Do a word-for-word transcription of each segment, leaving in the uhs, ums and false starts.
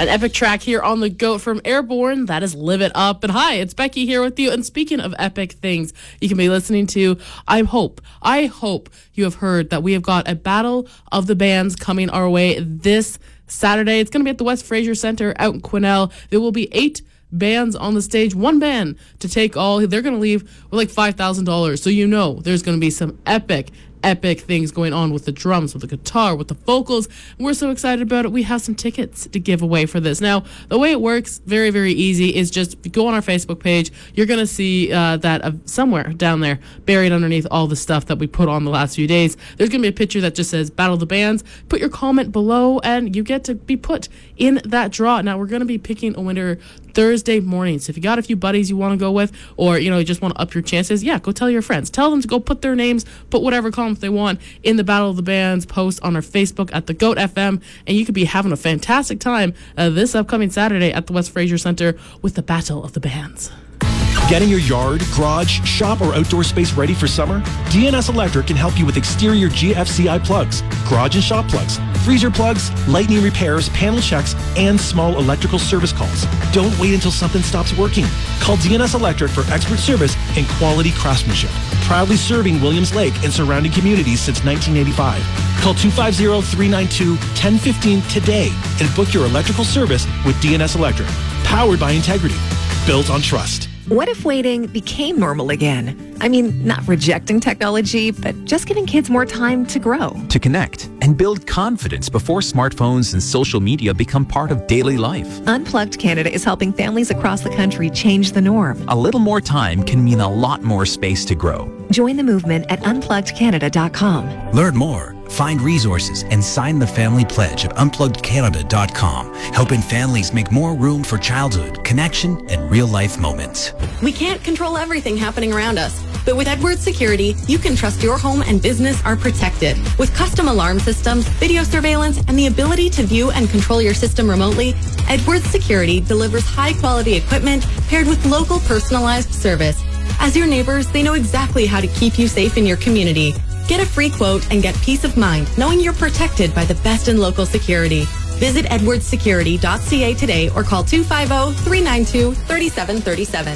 An epic track here on the GOAT from Airborne. That is Live It Up. And hi, it's Becky here with you. And speaking of epic things you can be listening to, I hope, I hope you have heard that we have got a Battle of the Bands coming our way this Saturday. It's going to be at the West Fraser Center out in Quesnel. There will be eight bands on the stage, one band to take all. They're going to leave with like five thousand dollars. So you know there's going to be some epic epic things going on with the drums, with the guitar, with the vocals. We're so excited about it. We have some tickets to give away for this. Now, the way it works, very, very easy, is just if you go on our Facebook page, you're going to see uh, that uh, somewhere down there, buried underneath all the stuff that we put on the last few days, there's going to be a picture that just says Battle of the Bands. Put your comment below and you get to be put in that draw. Now, we're going to be picking a winner Thursday morning. So if you got a few buddies you want to go with, or you know you just want to up your chances, yeah, go tell your friends. Tell them to go put their names, put whatever columns they want in the Battle of the Bands post on our Facebook at the GOAT F M, and you could be having a fantastic time uh, this upcoming Saturday at the West Fraser Center with the Battle of the Bands. Getting your yard, garage, shop, or outdoor space ready for summer? D N S Electric can help you with exterior G F C I plugs, garage and shop plugs, freezer plugs, lightning repairs, panel checks, and small electrical service calls. Don't wait until something stops working. Call D N S Electric for expert service and quality craftsmanship. Proudly serving Williams Lake and surrounding communities since nineteen eighty-five. Call two five zero, three nine two, one zero one five today and book your electrical service with D N S Electric. Powered by integrity. Built on trust. What if waiting became normal again? I mean, not rejecting technology, but just giving kids more time to grow. To connect and build confidence before smartphones and social media become part of daily life. Unplugged Canada is helping families across the country change the norm. A little more time can mean a lot more space to grow. Join the movement at unplugged canada dot com. Learn more, find resources, and sign the family pledge at unplugged canada dot com, helping families make more room for childhood, connection, and real-life moments. We can't control everything happening around us, but with Edwards Security, you can trust your home and business are protected. With custom alarm systems, video surveillance, and the ability to view and control your system remotely, Edwards Security delivers high-quality equipment paired with local personalized service. As your neighbors, they know exactly how to keep you safe in your community. Get a free quote and get peace of mind knowing you're protected by the best in local security. Visit edwards security dot c a today or call two five zero, three nine two, three seven three seven.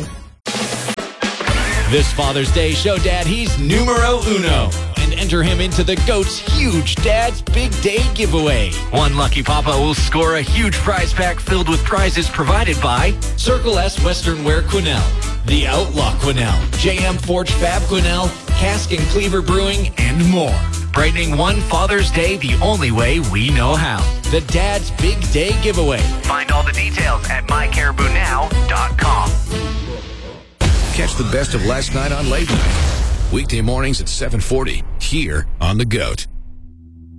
This Father's Day, show Dad he's numero uno and enter him into the GOAT's huge Dad's Big Day giveaway. One lucky papa will score a huge prize pack filled with prizes provided by Circle S Western Wear Quesnel, The Outlaw Quesnel, J M Forge Fab Quesnel, Cask and Cleaver Brewing, and more. Brightening one Father's Day the only way we know how. The Dad's Big Day giveaway. Find all the details at my caribou now dot com. Catch the best of last night on Late Night. Weekday mornings at seven forty here on The GOAT.